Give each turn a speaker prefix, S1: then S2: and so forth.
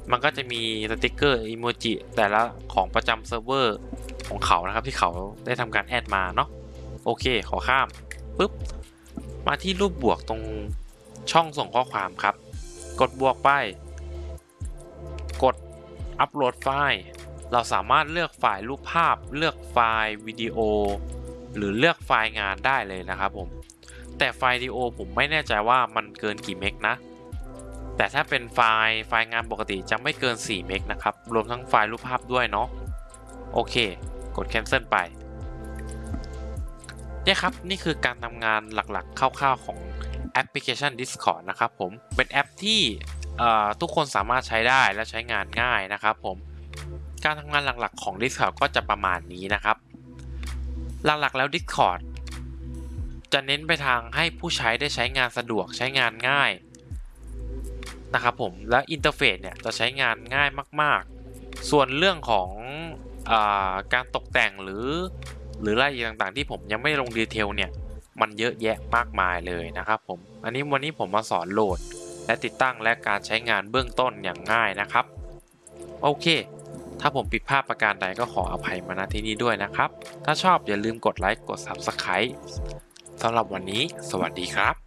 S1: มันก็จะมีสติกเกอร์อีโมจิแต่ละของประจำเซิร์ฟเวอร์ของเขานะครับที่เขาได้ทำการแอดมาเนาะโอเคขอข้ามปุ๊บมาที่รูปบวกตรงช่องส่งข้อความครับกดบวกไปกดอัปโหลดไฟล์เราสามารถเลือกไฟล์รูปภาพเลือกไฟล์วิดีโอหรือเลือกไฟล์งานได้เลยนะครับผมแต่ไฟล์วิดีโอผมไม่แน่ใจว่ามันเกินกี่เมกนะแต่ถ้าเป็นไฟล์งานปกติจะไม่เกิน4เมกนะครับรวมทั้งไฟล์รูปภาพด้วยเนาะโอเคกด cancel ไปเนี่ยครับนี่คือการทำงานหลักๆคร่าวๆของแอปพลิเคชัน Discord นะครับผมเป็นแอปที่ทุกคนสามารถใช้ได้และใช้งานง่ายนะครับผมการทำงานหลักๆของ Discord ก็จะประมาณนี้นะครับหลักๆแล้ว Discord จะเน้นไปทางให้ผู้ใช้ได้ใช้งานสะดวกใช้งานง่ายนะครับผมและอินเทอร์เฟซเนี่ยจะใช้งานง่ายมากๆส่วนเรื่องของการตกแต่งหรือรายละเอียดต่างๆที่ผมยังไม่ลงดีเทลเนี่ยมันเยอะแยะมากมายเลยนะครับผมวันนี้ผมมาสอนโหลดและติดตั้งและการใช้งานเบื้องต้นอย่างง่ายนะครับโอเคถ้าผมผิดพลาดประการใดก็ขออภัยมาณที่นี้ด้วยนะครับถ้าชอบอย่าลืมกดไลค์กด Subscribe สำหรับวันนี้สวัสดีครับ